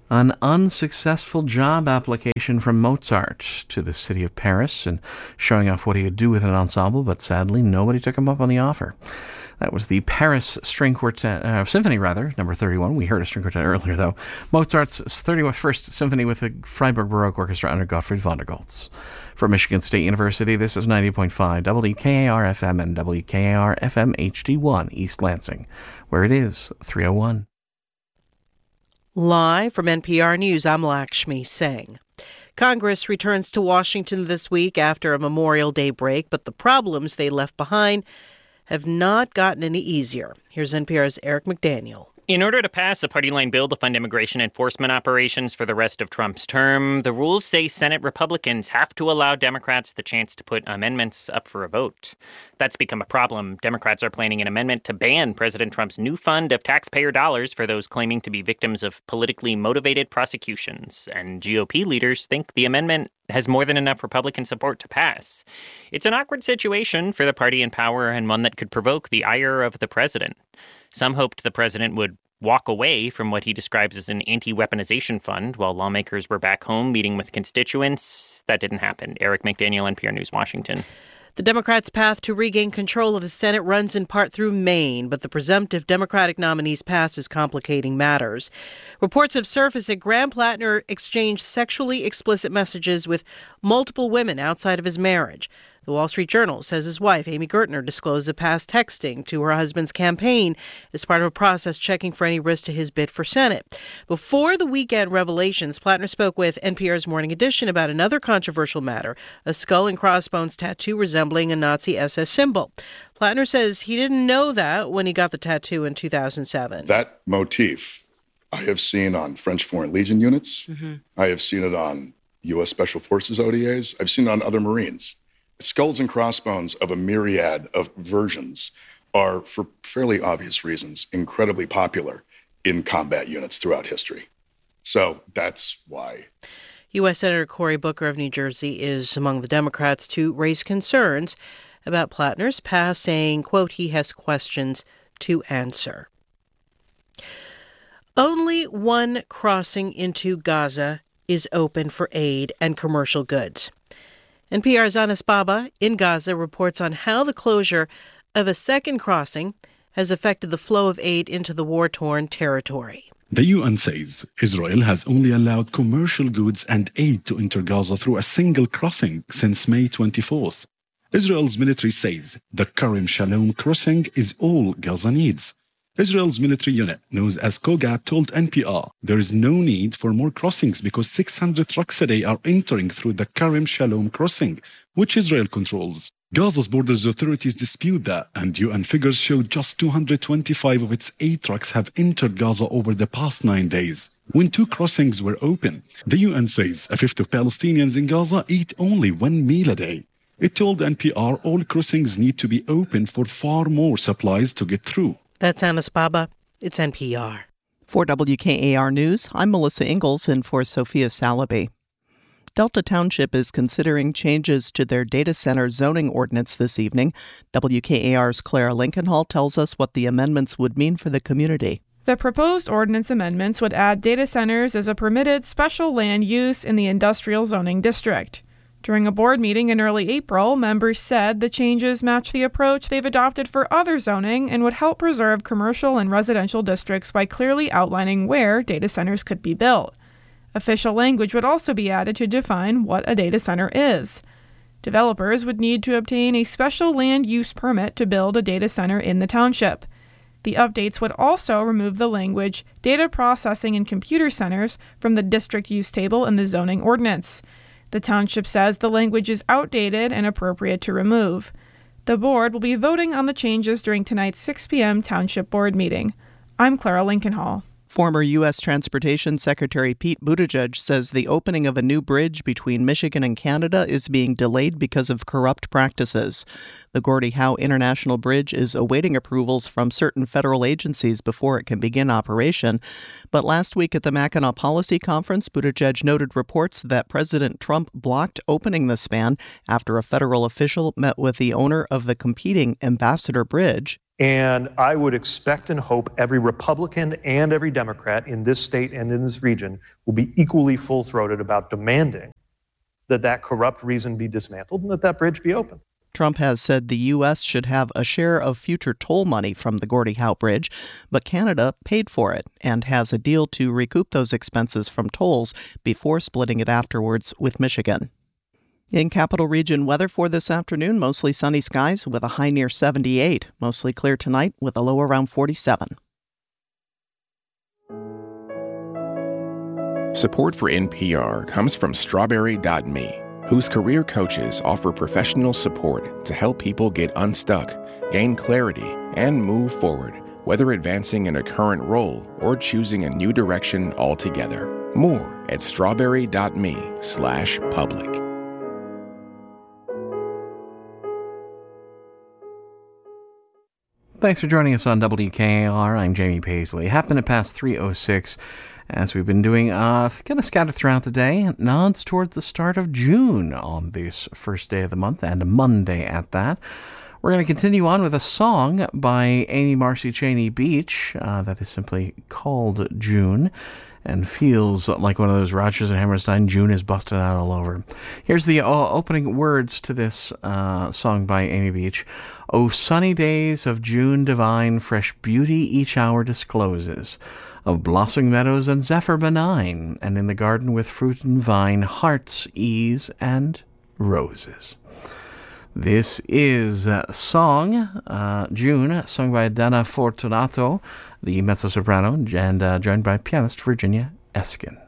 An unsuccessful job application from Mozart to the city of Paris and showing off what he could do with an ensemble, but sadly nobody took him up on the offer. That was the Paris String Quartet, Symphony, number 31. We heard a string quartet earlier, though. Mozart's 31st Symphony with the Freiburg Baroque Orchestra under Gottfried von der Goltz. From Michigan State University, this is 90.5 WKAR-FM and WKAR-FM HD1 East Lansing, where it is 3:01. Live from NPR News, I'm Lakshmi Singh. Congress returns to Washington this week after a Memorial Day break, but the problems they left behind have not gotten any easier. Here's NPR's Eric McDaniel. In order to pass a party-line bill to fund immigration enforcement operations for the rest of Trump's term, the rules say Senate Republicans have to allow Democrats the chance to put amendments up for a vote. That's become a problem. Democrats are planning an amendment to ban President Trump's new fund of taxpayer dollars for those claiming to be victims of politically motivated prosecutions. And GOP leaders think the amendment has more than enough Republican support to pass. It's an awkward situation for the party in power and one that could provoke the ire of the president. Some hoped the president would walk away from what he describes as an anti-weaponization fund while lawmakers were back home meeting with constituents. That didn't happen. Eric McDaniel, NPR News, Washington. The Democrats' path to regain control of the Senate runs in part through Maine, but the presumptive Democratic nominee's past is complicating matters. Reports have surfaced that Graham Plattner exchanged sexually explicit messages with multiple women outside of his marriage. The Wall Street Journal says his wife, Amy Gertner, disclosed the past texting to her husband's campaign as part of a process checking for any risk to his bid for Senate. Before the weekend revelations, Plattner spoke with NPR's Morning Edition about another controversial matter, a skull and crossbones tattoo resembling a Nazi SS symbol. Plattner says he didn't know that when he got the tattoo in 2007. That motif I have seen on French Foreign Legion units. Mm-hmm. I have seen it on U.S. Special Forces ODAs. I've seen it on other Marines. Skulls and crossbones of a myriad of versions are, for fairly obvious reasons, incredibly popular in combat units throughout history. So that's why. U.S. Senator Cory Booker of New Jersey is among the Democrats to raise concerns about Plattner's past, saying, quote, he has questions to answer. Only one crossing into Gaza is open for aid and commercial goods. NPR's Anas Baba in Gaza reports on how the closure of a second crossing has affected the flow of aid into the war-torn territory. The UN says Israel has only allowed commercial goods and aid to enter Gaza through a single crossing since May 24th. Israel's military says the Karim Shalom crossing is all Gaza needs. Israel's military unit, known as Kogat, told NPR there is no need for more crossings because 600 trucks a day are entering through the Karim Shalom crossing, which Israel controls. Gaza's borders authorities dispute that, and UN figures show just 225 of its 8 trucks have entered Gaza over the past 9 days, when 2 crossings were open. The UN says a fifth of Palestinians in Gaza eat only 1 meal a day. It told NPR all crossings need to be open for far more supplies to get through. That's Anas Baba. It's NPR. For WKAR News, I'm Melissa Ingalls in for Sophia Salaby. Delta Township is considering changes to their data center zoning ordinance this evening. WKAR's Clara Lincolnhall tells us what the amendments would mean for the community. The proposed ordinance amendments would add data centers as a permitted special land use in the industrial zoning district. During a board meeting in early April, members said the changes match the approach they've adopted for other zoning and would help preserve commercial and residential districts by clearly outlining where data centers could be built. Official language would also be added to define what a data center is. Developers would need to obtain a special land use permit to build a data center in the township. The updates would also remove the language data processing and computer centers from the district use table in the zoning ordinance. The township says the language is outdated and appropriate to remove. The board will be voting on the changes during tonight's 6 p.m. township board meeting. I'm Clara Lincolnhall. Former U.S. Transportation Secretary Pete Buttigieg says the opening of a new bridge between Michigan and Canada is being delayed because of corrupt practices. The Gordie Howe International Bridge is awaiting approvals from certain federal agencies before it can begin operation. But last week at the Mackinac Policy Conference, Buttigieg noted reports that President Trump blocked opening the span after a federal official met with the owner of the competing Ambassador Bridge And I would expect and hope every Republican and every Democrat in this state and in this region will be equally full-throated about demanding that corrupt reason be dismantled and that bridge be open. Trump has said the U.S. should have a share of future toll money from the Gordie Howe Bridge, but Canada paid for it and has a deal to recoup those expenses from tolls before splitting it afterwards with Michigan. In Capital Region weather for this afternoon, mostly sunny skies with a high near 78. Mostly clear tonight with a low around 47. Support for NPR comes from Strawberry.me, whose career coaches offer professional support to help people get unstuck, gain clarity, and move forward, whether advancing in a current role or choosing a new direction altogether. More at strawberry.me/public. Thanks for joining us on WKAR. I'm Jamie Paisley. Happened to pass 3:06. As we've been doing, kind of scattered throughout the day, nods toward the start of June on this first day of the month, and a Monday at that. We're going to continue on with a song by Amy Marcy Cheney Beach that is simply called June and feels like one of those Rodgers and Hammerstein June is busted out all over. Here's the opening words to this song by Amy Beach. "O sunny days of June divine, fresh beauty each hour discloses. Of blossoming meadows and zephyr benign, and in the garden with fruit and vine, heart's ease and roses." This is song, June, sung by Dana Fortunato, the mezzo-soprano, and joined by pianist Virginia Eskin.